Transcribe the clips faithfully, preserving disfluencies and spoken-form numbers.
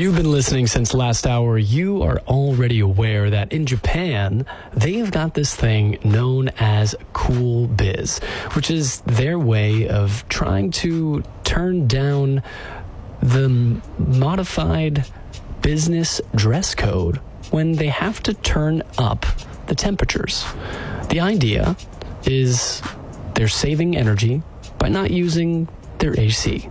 you've been listening since last hour, you are already aware that in Japan, they've got this thing known as Cool Biz, which is their way of trying to turn down the modified business dress code when they have to turn up the temperatures. The idea is they're saving energy by not using their A C.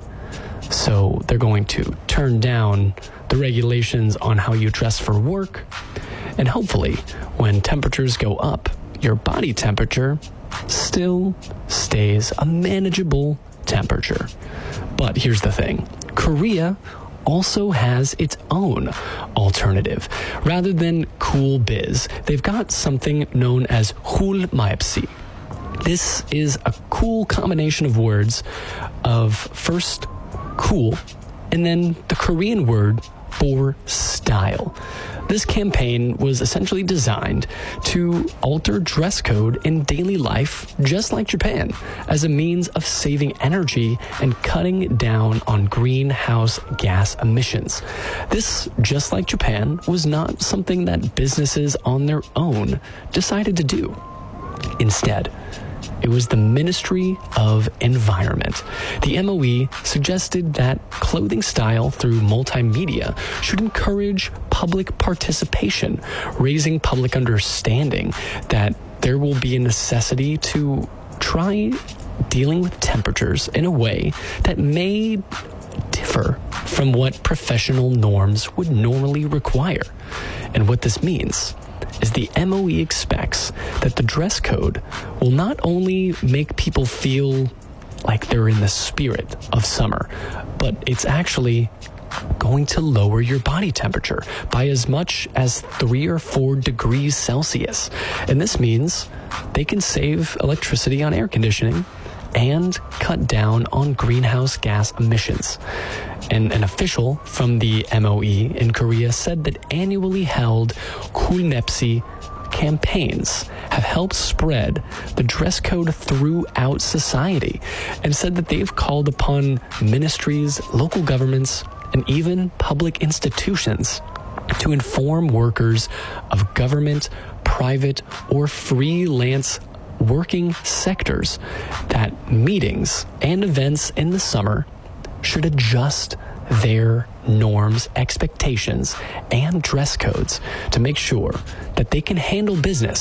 So they're going to turn down the regulations on how you dress for work, and hopefully when temperatures go up, your body temperature still stays a manageable temperature. But here's the thing, Korea also has its own alternative. Rather than Cool Biz, they've got something known as Hulmaepsi. This is a cool combination of words of first cool and then the Korean word for style. This campaign was essentially designed to alter dress code in daily life, just like Japan, as a means of saving energy and cutting down on greenhouse gas emissions. This, just like Japan, was not something that businesses on their own decided to do. Instead, it was the Ministry of Environment. The M O E suggested that clothing style through multimedia should encourage public participation, raising public understanding that there will be a necessity to try dealing with temperatures in a way that may differ from what professional norms would normally require. And what this means is the M O E expects that the dress code will not only make people feel like they're in the spirit of summer, but it's actually going to lower your body temperature by as much as three or four degrees Celsius. And this means they can save electricity on air conditioning and cut down on greenhouse gas emissions. And an official from the M O E in Korea said that annually held Hulmaepsi campaigns have helped spread the dress code throughout society, and said that they've called upon ministries, local governments, and even public institutions to inform workers of government, private, or freelance working sectors that meetings and events in the summer should adjust their norms, expectations, and dress codes to make sure that they can handle business